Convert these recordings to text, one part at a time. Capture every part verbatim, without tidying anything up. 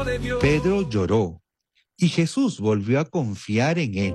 Pedro lloró y Jesús volvió a confiar en él.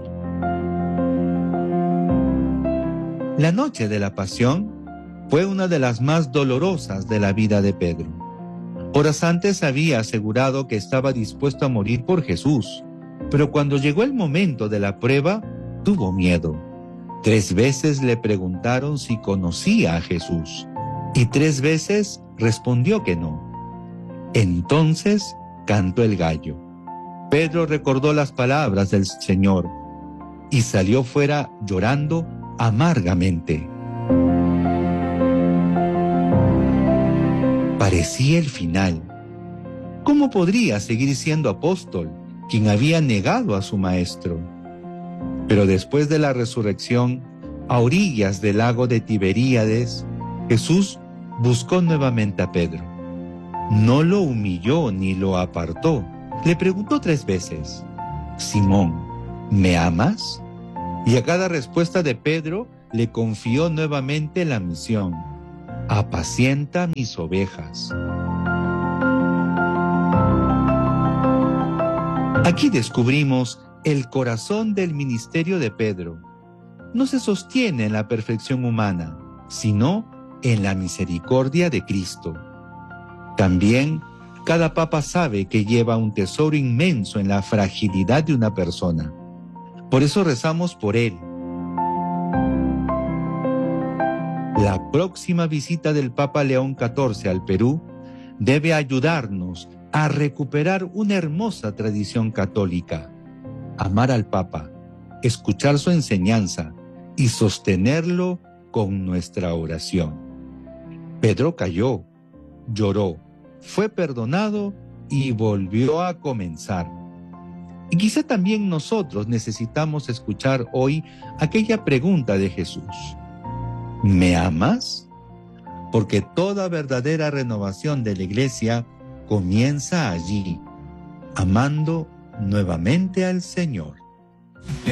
La noche de la pasión fue una de las más dolorosas de la vida de Pedro. Horas antes había asegurado que estaba dispuesto a morir por Jesús, pero cuando llegó el momento de la prueba, tuvo miedo. Tres veces le preguntaron si conocía a Jesús, y tres veces respondió que no. Entonces cantó el gallo. Pedro recordó las palabras del Señor y salió fuera llorando amargamente. Parecía el final. ¿Cómo podría seguir siendo apóstol, quien había negado a su maestro? Pero después de la resurrección, a orillas del lago de Tiberíades, Jesús buscó nuevamente a Pedro. No lo humilló ni lo apartó. Le preguntó tres veces: Simón, ¿me amas? Y a cada respuesta de Pedro le confió nuevamente la misión: apacienta mis ovejas. Aquí descubrimos el corazón del ministerio de Pedro. No se sostiene en la perfección humana, sino en la misericordia de Cristo. También, cada papa sabe que lleva un tesoro inmenso en la fragilidad de una persona. Por eso rezamos por él. La próxima visita del Papa León catorce al Perú debe ayudarnos a recuperar una hermosa tradición católica: amar al Papa, escuchar su enseñanza y sostenerlo con nuestra oración. Pedro cayó, lloró, fue perdonado y volvió a comenzar. Y quizá también nosotros necesitamos escuchar hoy aquella pregunta de Jesús: ¿me amas? Porque toda verdadera renovación de la Iglesia comienza allí, amando nuevamente al Señor.